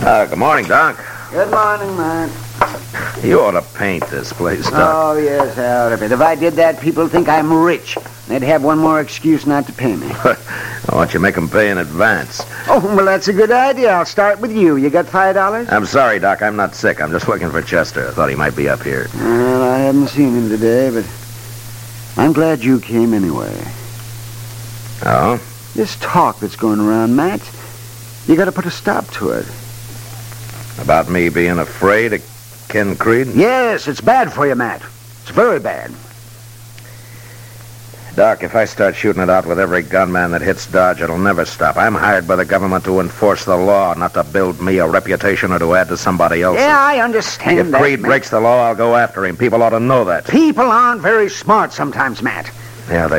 Good morning, Doc. Good morning, man. You ought to paint this place, Doc. Oh, yes, I ought to be. If I did that, people would think I'm rich. They'd have one more excuse not to pay me. Why don't you make them pay in advance? Oh, well, that's a good idea. I'll start with you. You got $5? I'm sorry, Doc. I'm not sick. I'm just looking for Chester. I thought he might be up here. Well, I haven't seen him today, but I'm glad you came anyway. Oh? This talk that's going around, Matt, you got to put a stop to it. About me being afraid of Ken Creed? Yes, it's bad for you, Matt. It's very bad. Doc, if I start shooting it out with every gunman that hits Dodge, it'll never stop. I'm hired by the government to enforce the law, not to build me a reputation or to add to somebody else's. Yeah, I understand If that, Creed Matt. breaks the law, I'll go after him. People ought to know that. People aren't very smart sometimes, Matt. Yeah, they